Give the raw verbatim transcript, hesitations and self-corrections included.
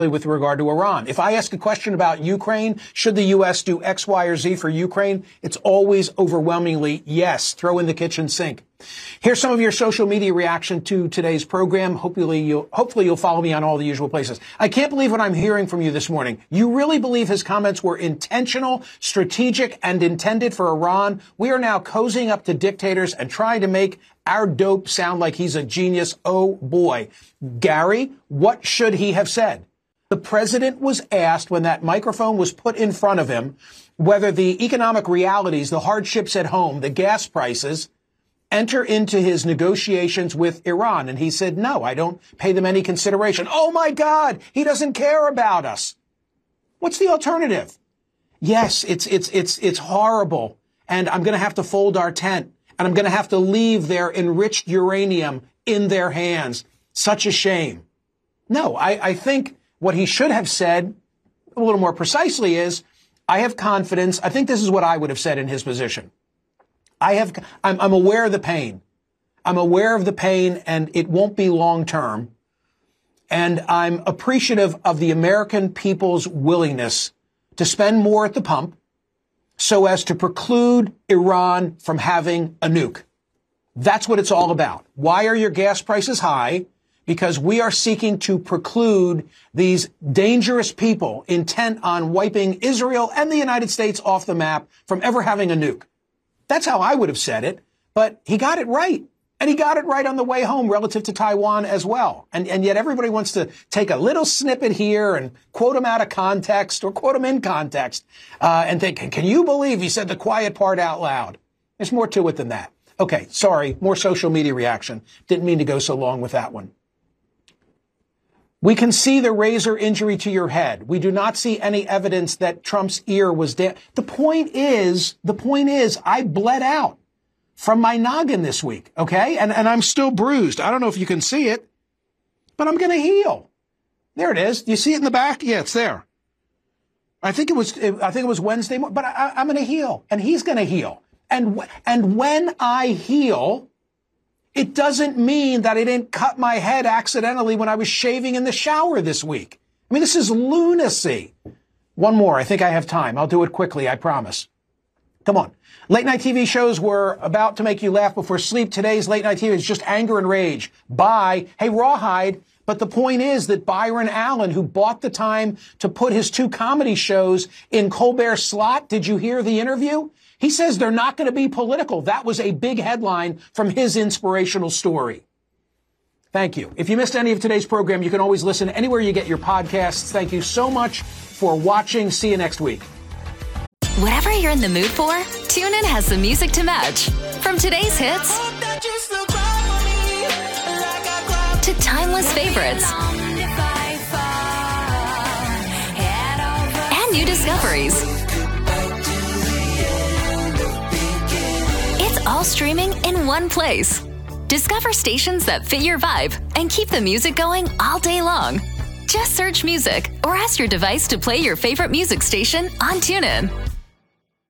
with regard to Iran. If I ask a question about Ukraine, should the U S do X, Y, or Z for Ukraine? It's always overwhelmingly yes. Throw in the kitchen sink. Here's some of your social media reaction to today's program. Hopefully you'll, hopefully you'll follow me on all the usual places. I can't believe what I'm hearing from you this morning. You really believe his comments were intentional, strategic, and intended for Iran? We are now cozying up to dictators and trying to make our dope sound like he's a genius. Oh boy. Gary, what should he have said? The president was asked when that microphone was put in front of him whether the economic realities, the hardships at home, the gas prices, enter into his negotiations with Iran. And he said, no, I don't pay them any consideration. Oh, my God, he doesn't care about us. What's the alternative? Yes, it's it's it's it's horrible. And I'm going to have to fold our tent. And I'm going to have to leave their enriched uranium in their hands. Such a shame. No, I, I think what he should have said a little more precisely is, I have confidence. I think this is what I would have said in his position. I have, I'm, I'm aware of the pain. I'm aware of the pain, and it won't be long term. And I'm appreciative of the American people's willingness to spend more at the pump so as to preclude Iran from having a nuke. That's what it's all about. Why are your gas prices high? Because we are seeking to preclude these dangerous people intent on wiping Israel and the United States off the map from ever having a nuke. That's how I would have said it. But he got it right. And he got it right on the way home relative to Taiwan as well. And, and yet everybody wants to take a little snippet here and quote him out of context or quote him in context uh, and think, can you believe he said the quiet part out loud? There's more to it than that. Okay, sorry, more social media reaction. Didn't mean to go so long with that one. We can see the razor injury to your head. We do not see any evidence that Trump's ear was damaged. The point is, the point is, I bled out from my noggin this week, okay? And, and I'm still bruised. I don't know if you can see it, but I'm going to heal. There it is. Do you see it in the back? Yeah, it's there. I think it was, I think it was Wednesday morning, but I, I'm going to heal, and he's going to heal. And, and when I heal, it doesn't mean that I didn't cut my head accidentally when I was shaving in the shower this week. I mean, this is lunacy. One more. I think I have time. I'll do it quickly. I promise. Come on. Late night T V shows were about to make you laugh before sleep. Today's late night T V is just anger and rage. Bye. Hey, Rawhide. But the point is that Byron Allen, who bought the time to put his two comedy shows in Colbert's slot, did you hear the interview? He says they're not going to be political. That was a big headline from his inspirational story. Thank you. If you missed any of today's program, you can always listen anywhere you get your podcasts. Thank you so much for watching. See you next week. Whatever you're in the mood for, TuneIn has the music to match. From today's hits to timeless favorites and new discoveries. It's all streaming in one place. Discover stations that fit your vibe and keep the music going all day long. Just search music or ask your device to play your favorite music station on TuneIn.